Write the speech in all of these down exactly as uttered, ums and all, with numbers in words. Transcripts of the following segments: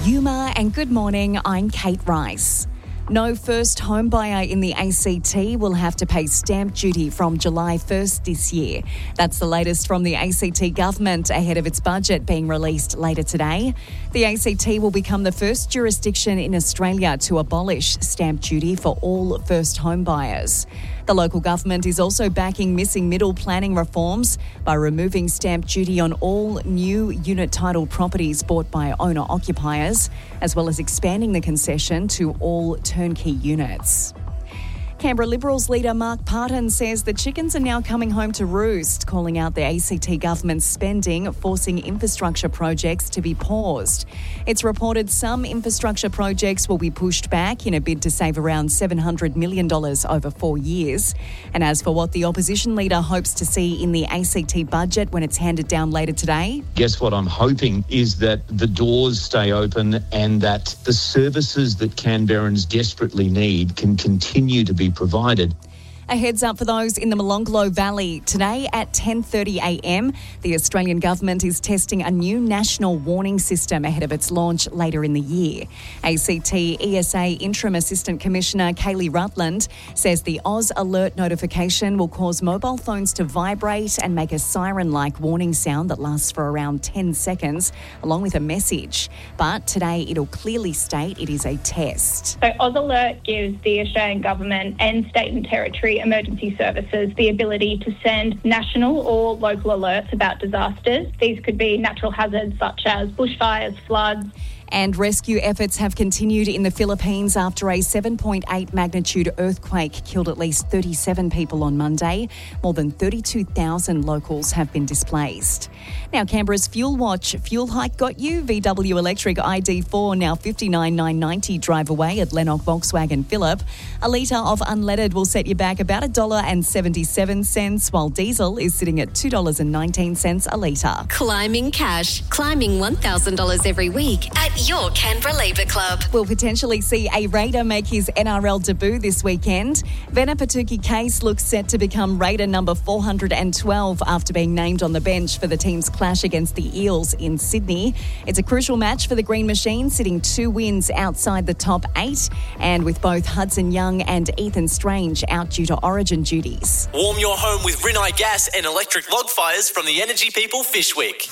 Yuma, and good morning, I'm Kate Rice. No first home buyer in the A C T will have to pay stamp duty from July first this year. That's the latest from the A C T government ahead of its budget being released later today. The A C T will become the first jurisdiction in Australia to abolish stamp duty for all first home buyers. The local government is also backing missing middle planning reforms by removing stamp duty on all new unit title properties bought by owner-occupiers, as well as expanding the concession to all turnkey units. Canberra Liberals leader Mark Parton says the chickens are now coming home to roost, calling out the A C T government's spending, forcing infrastructure projects to be paused. It's reported some infrastructure projects will be pushed back in a bid to save around seven hundred million dollars over four years. And as for what the opposition leader hopes to see in the A C T budget when it's handed down later today, guess what I'm hoping is that the doors stay open and that the services that Canberrans desperately need can continue to be provided. A heads up for those in the Molonglo Valley. Today at ten thirty a m, the Australian government is testing a new national warning system ahead of its launch later in the year. A C T E S A Interim Assistant Commissioner Kaylee Rutland says the Oz Alert notification will cause mobile phones to vibrate and make a siren-like warning sound that lasts for around ten seconds, along with a message. But today it'll clearly state it is a test. So Oz Alert gives the Australian government and state and territory emergency services the ability to send national or local alerts about disasters. These could be natural hazards such as bushfires, floods. And rescue efforts have continued in the Philippines after a seven point eight magnitude earthquake killed at least thirty-seven people on Monday. More than thirty-two thousand locals have been displaced. Now, Canberra's Fuel Watch fuel hike got you. V W Electric I D four now fifty-nine thousand nine hundred ninety drive away at Lennox Volkswagen Phillip. A litre of unleaded will set you back about one dollar seventy-seven, while diesel is sitting at two dollars nineteen a litre. Climbing cash. Climbing one thousand dollars every week at your Canberra Labour Club. We'll potentially see a Raider make his N R L debut this weekend. Vena Patuki Case looks set to become Raider number four hundred twelve after being named on the bench for the team's clash against the Eels in Sydney. It's a crucial match for the Green Machine, sitting two wins outside the top eight, and with both Hudson Young and Ethan Strange out due to origin duties. Warm your home with Rinnai gas and electric log fires from the Energy People Fishwick.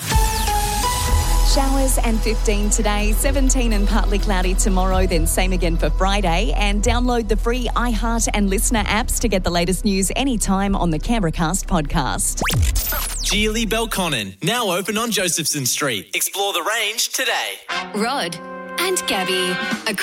Showers and fifteen today, seventeen and partly cloudy tomorrow, then same again for Friday. And download the free iHeart and Listener apps to get the latest news anytime on the Canberracast podcast. Geely Belconnen, now open on Josephson Street. Explore the range today. Rod and Gabby. A